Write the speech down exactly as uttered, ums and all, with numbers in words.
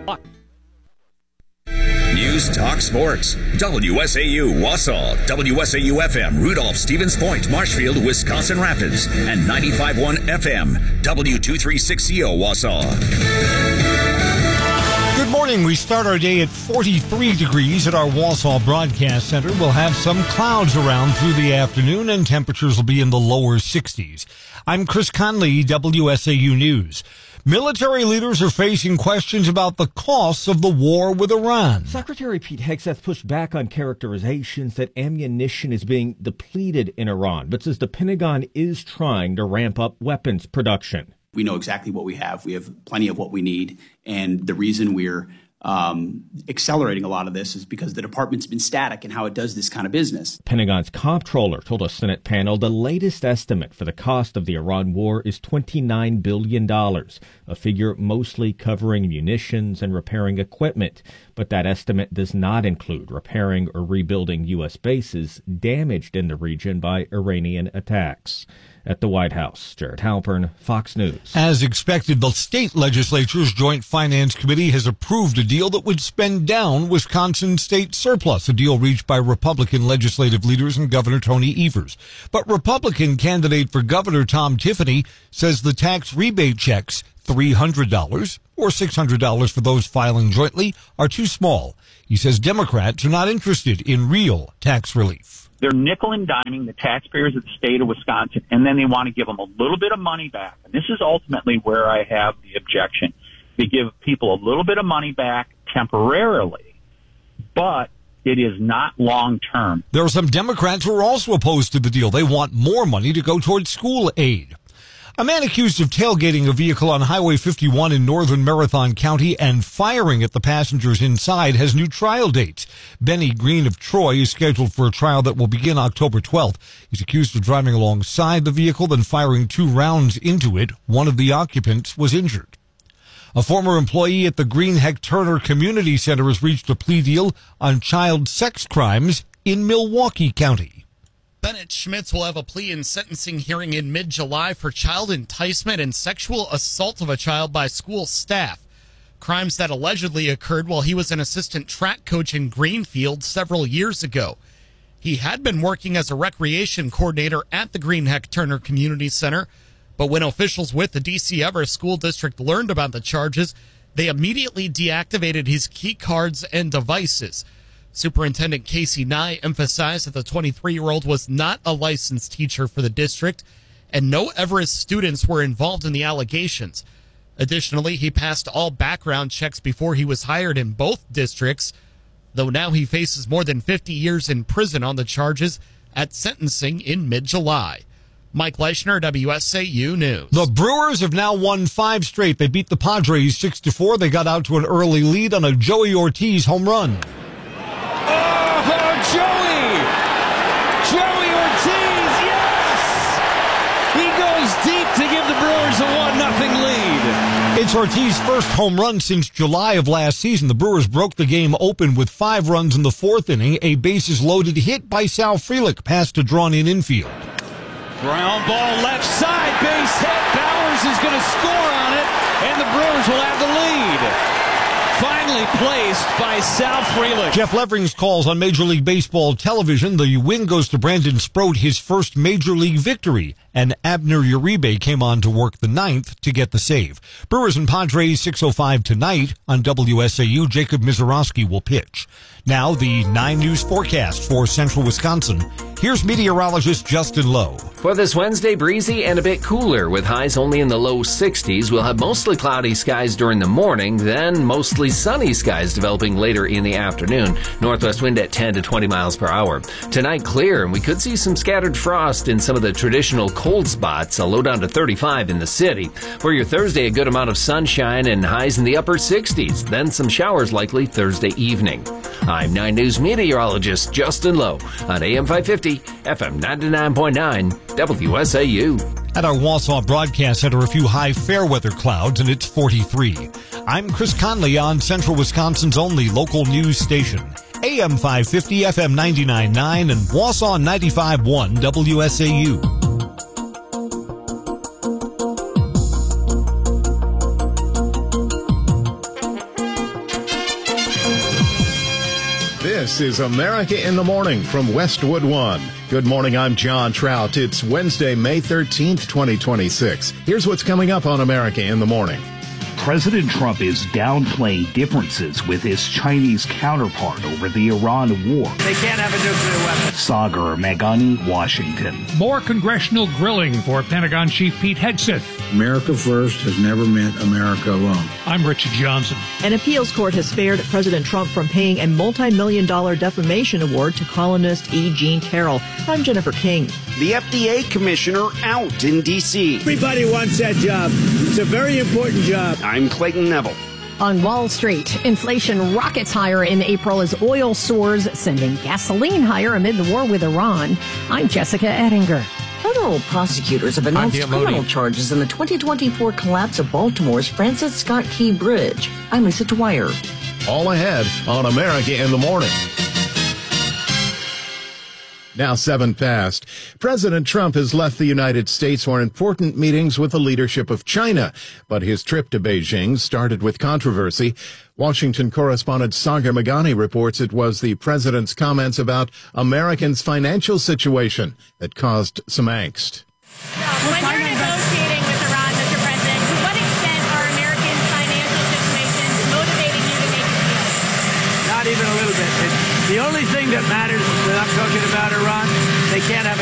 News Talk Sports. W S A U Wausau, W S A U F M Rudolph, Stevens Point, Marshfield, Wisconsin Rapids, and ninety-five point one F M W two thirty-six C O Wausau. Good morning. We start our day at forty-three degrees at our Wausau Broadcast Center. We'll have some clouds around through the afternoon, and temperatures will be in the lower sixties. I'm Chris Conley, W S A U News. Military leaders are facing questions about the costs of the war with Iran. Secretary Pete Hegseth pushed back on characterizations that ammunition is being depleted in Iran, but says the Pentagon is trying to ramp up weapons production. We know exactly what we have. We have plenty of what we need. And the reason we're um, accelerating a lot of this is because the department's been static in how it does this kind of business. Pentagon's comptroller told a Senate panel the latest estimate for the cost of the Iran war is twenty-nine billion dollars, a figure mostly covering munitions and repairing equipment. But that estimate does not include repairing or rebuilding U S bases damaged in the region by Iranian attacks. At the White House, Jared Halpern, Fox News. As expected, the state legislature's Joint Finance Committee has approved a deal that would spend down Wisconsin's state surplus, a deal reached by Republican legislative leaders and Governor Tony Evers. But Republican candidate for governor Tom Tiffany says the tax rebate checks, three hundred dollars or six hundred dollars for those filing jointly, are too small. He says Democrats are not interested in real tax relief. They're nickel and diming the taxpayers of the state of Wisconsin, and then they want to give them a little bit of money back. And this is ultimately where I have the objection. They give people a little bit of money back temporarily, but it is not long term. There are some Democrats who are also opposed to the deal. They want more money to go towards school aid. A man accused of tailgating a vehicle on Highway fifty-one in northern Marathon County and firing at the passengers inside has new trial dates. Benny Green of Troy is scheduled for a trial that will begin October twelfth. He's accused of driving alongside the vehicle, then firing two rounds into it. One of the occupants was injured. A former employee at the Greenheck Turner Community Center has reached a plea deal on child sex crimes in Milwaukee County. Bennett Schmitz will have a plea and sentencing hearing in mid-July for child enticement and sexual assault of a child by school staff. Crimes that allegedly occurred while he was an assistant track coach in Greenfield several years ago. He had been working as a recreation coordinator at the Greenheck Turner Community Center, but when officials with the D C Everest School District learned about the charges, they immediately deactivated his key cards and devices. Superintendent Casey Nye emphasized that the twenty-three-year-old was not a licensed teacher for the district, and no Everest students were involved in the allegations. Additionally, he passed all background checks before he was hired in both districts, though now he faces more than fifty years in prison on the charges at sentencing in mid-July. Mike Leischner, W S A U News. The Brewers have now won five straight. They beat the Padres six to four. They got out to an early lead on a Joey Ortiz home run. Joey! Joey Ortiz, yes! He goes deep to give the Brewers a one nothing lead. It's Ortiz's first home run since July of last season. The Brewers broke the game open with five runs in the fourth inning. A bases-loaded hit by Sal Frelick passed to drawn-in infield. Ground ball left side, base hit. Bowers is going to score on it, and the Brewers will have the lead. Finally placed by Sal Frelick. Jeff Levering's calls on Major League Baseball television. The win goes to Brandon Sproat, his first Major League victory. And Abner Uribe came on to work the ninth to get the save. Brewers and Padres, six oh five tonight on W S A U. Jacob Mizorowski will pitch. Now the nine News forecast for central Wisconsin. Here's meteorologist Justin Lowe. For this Wednesday, breezy and a bit cooler with highs only in the low sixties. We'll have mostly cloudy skies during the morning, then mostly sunny skies developing later in the afternoon. Northwest wind at ten to twenty miles per hour. Tonight clear, and we could see some scattered frost in some of the traditional cold spots, a low down to thirty-five in the city. For your Thursday, a good amount of sunshine and highs in the upper sixties. Then some showers likely Thursday evening. I'm nine News meteorologist Justin Lowe on A M five fifty, F M ninety-nine point nine, W S A U. At our Wausau Broadcast Center, a few high fair weather clouds, and it's forty-three. I'm Chris Conley on Central Wisconsin's only local news station. A M five fifty, F M ninety-nine point nine, and Wausau ninety-five point one, W S A U. This is America in the Morning from Westwood One. Good morning, I'm John Trout. It's Wednesday, May thirteenth, twenty twenty-six. Here's what's coming up on America in the Morning. President Trump is downplaying differences with his Chinese counterpart over the Iran war. They can't have a nuclear weapon. Sagar Meghani, Washington. More congressional grilling for Pentagon Chief Pete Hegseth. America first has never meant America alone. I'm Richard Johnson. An appeals court has spared President Trump from paying a multi-million dollar defamation award to columnist E. Jean Carroll. I'm Jennifer King. The F D A commissioner out in D C Everybody wants that job. It's a very important job. I'm Clayton Neville. On Wall Street, inflation rockets higher in April as oil soars, sending gasoline higher amid the war with Iran. I'm Jessica Ettinger. Federal prosecutors have announced criminal charges in the twenty twenty-four collapse of Baltimore's Francis Scott Key Bridge. I'm Lisa Dwyer. All ahead on America in the Morning. Now seven past. President Trump has left the United States for important meetings with the leadership of China, but his trip to Beijing started with controversy. Washington correspondent Sagar Meghani reports it was the president's comments about Americans' financial situation that caused some angst. When you're negotiating with Iran, Mister President, to what extent are Americans' financial situations motivating you to make a deal? Not even a little bit. It's the only thing that matters that I'm talking about Iran, they can't have